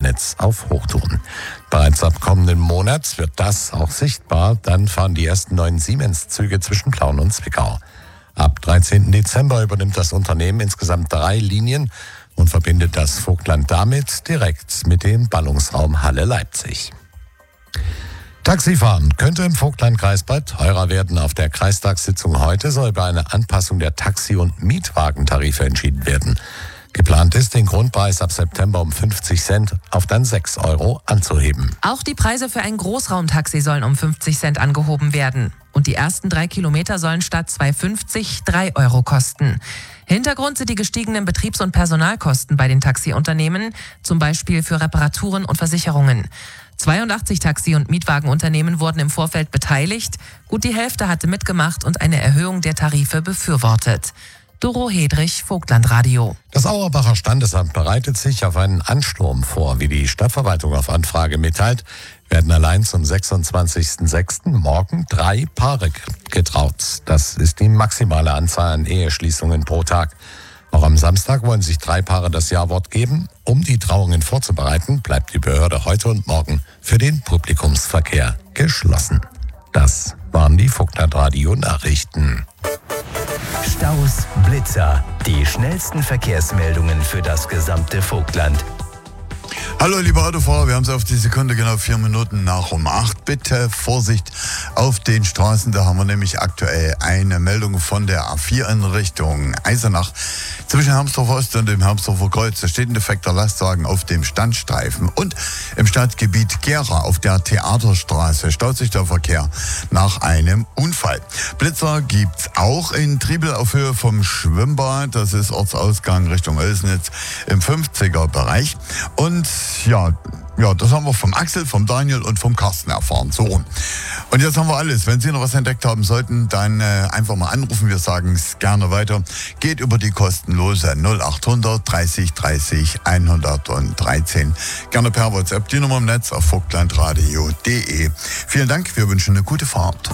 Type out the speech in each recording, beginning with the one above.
Schienennetz auf Hochtouren. Bereits ab kommenden Monat wird das auch sichtbar. Dann fahren die ersten 9 Siemens-Züge zwischen Plauen und Zwickau. Ab 13. Dezember übernimmt das Unternehmen insgesamt 3 Linien und verbindet das Vogtland damit direkt mit dem Ballungsraum Halle-Leipzig. Taxifahren könnte im Vogtlandkreis bald teurer werden. Auf der Kreistagssitzung heute soll über eine Anpassung der Taxi- und Mietwagentarife entschieden werden. Geplant ist, den Grundpreis ab September um 50 Cent auf dann 6 Euro anzuheben. Auch die Preise für ein Großraumtaxi sollen um 50 Cent angehoben werden. Und die ersten 3 Kilometer sollen statt 2,50 3 Euro kosten. Hintergrund sind die gestiegenen Betriebs- und Personalkosten bei den Taxiunternehmen, zum Beispiel für Reparaturen und Versicherungen. 82 Taxi- und Mietwagenunternehmen wurden im Vorfeld beteiligt. Gut die Hälfte hatte mitgemacht und eine Erhöhung der Tarife befürwortet. Doro Hedrich, Vogtlandradio. Das Auerbacher Standesamt bereitet sich auf einen Ansturm vor. Wie die Stadtverwaltung auf Anfrage mitteilt, werden allein zum 26.06. morgen 3 Paare getraut. Das ist die maximale Anzahl an Eheschließungen pro Tag. Auch am Samstag wollen sich 3 Paare das Ja-Wort geben. Um die Trauungen vorzubereiten, bleibt die Behörde heute und morgen für den Publikumsverkehr geschlossen. Das waren die Vogtlandradio-Nachrichten. Staus, Blitzer, die schnellsten Verkehrsmeldungen für das gesamte Vogtland. Hallo liebe Autofahrer, wir haben es auf die Sekunde genau 4 Minuten nach um 8. Bitte Vorsicht auf den Straßen, da haben wir nämlich aktuell eine Meldung von der A4 in Richtung Eisenach. Zwischen Hermsdorf Ost und dem Hermsdorfer Kreuz, da steht ein defekter Lastwagen auf dem Standstreifen. Und im Stadtgebiet Gera auf der Theaterstraße staut sich der Verkehr nach einem Unfall. Blitzer gibt's auch in Triebel auf Höhe vom Schwimmbad, das ist Ortsausgang Richtung Oelsnitz im 50er-Bereich. Und ja, das haben wir vom Axel, vom Daniel und vom Carsten erfahren. So rum. Und jetzt haben wir alles. Wenn Sie noch was entdeckt haben sollten, dann einfach mal anrufen. Wir sagen es gerne weiter. Geht über die kostenlose 0800 30 30 113. Gerne per WhatsApp. Die Nummer im Netz auf vogtlandradio.de. Vielen Dank. Wir wünschen eine gute Fahrt.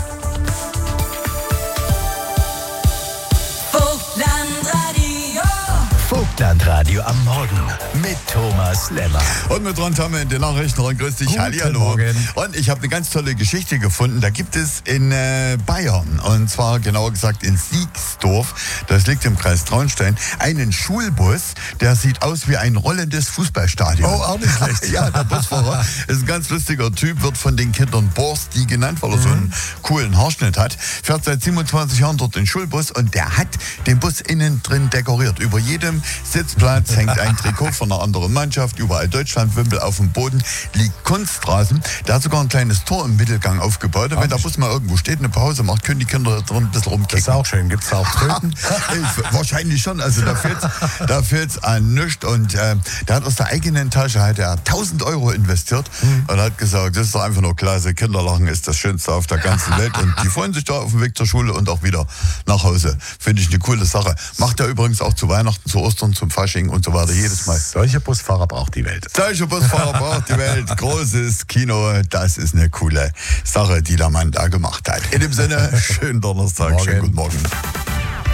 Vogtlandradio am Morgen mit Thomas Lemmer. Und mit dran haben wir in den Nachrichten. Und grüß dich, hallihallo. Morgen. Und ich habe eine ganz tolle Geschichte gefunden. Da gibt es in Bayern, und zwar genauer gesagt in Siegsdorf, das liegt im Kreis Traunstein, einen Schulbus, der sieht aus wie ein rollendes Fußballstadion. Oh, auch nicht schlecht. Ja, der Busfahrer ist ein ganz lustiger Typ, wird von den Kindern Borsti genannt, weil er so einen coolen Haarschnitt hat. Fährt seit 27 Jahren dort den Schulbus und der hat den Bus innen drin dekoriert. Über jedem Sitzplatz hängt ein Trikot von einer anderen Mannschaft, überall Deutschlandwimpel, auf dem Boden liegt Kunstrasen. Der hat sogar ein kleines Tor im Mittelgang aufgebaut. Und wenn der Bus mal irgendwo steht, eine Pause macht, können die Kinder da drin ein bisschen rumkicken. Das ist auch schön. Gibt's da auch Tröten? Wahrscheinlich schon. Also da fehlt's an nichts. Und der hat aus der eigenen Tasche 1.000 Euro investiert und hat gesagt, das ist doch einfach nur klasse. Kinderlachen ist das Schönste auf der ganzen Welt. Und die freuen sich da auf dem Weg zur Schule und auch wieder nach Hause. Finde ich eine coole Sache. Macht er übrigens auch zu Weihnachten, zu Ostern, zum Fasching und so weiter jedes Mal. Solche Busfahrer braucht die Welt. Solche Busfahrer braucht die Welt. Großes Kino, das ist eine coole Sache, die der Mann da gemacht hat. In dem Sinne, schönen Donnerstag, schönen guten Morgen.